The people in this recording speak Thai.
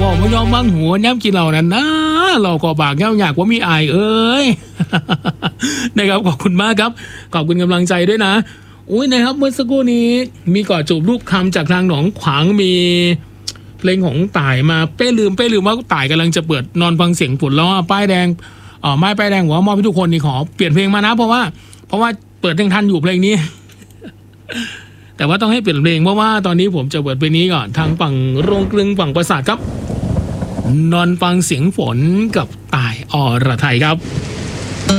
ว่าไม่ยอมบังหัวย้ำกินเรานั่นนะเราก็บากเงาอยากว่ามีอายเอ้ย นะครับขอบคุณมากครับขอบคุณกำลังใจด้วยนะอุ้ยนะครับเมื่อสักครู่นี้มีกอดจูบรูปคำจากทางหนองขวางมีเพลงของต่ายมาเป้ลืมว่าต่ายกำลังจะเปิดนอนฟังเสียงฝนแล้วป้ายแดงไม้ป้ายแดงหัวมอบให้ทุกคนนี่ขอเปลี่ยนเพลงมานะเพราะว่าเปิดเพลงทันอยู่เพลงนี้ แต่ว่าต้องให้เปลี่ยนเพลงเพราะว่าตอนนี้ผมจะเปิดเพลงนี้ก่อนทางฝั่งโรงกลึงฝั่งปราสาทครับนอนฟังเสียงฝนกับต่ายอรไทยครับ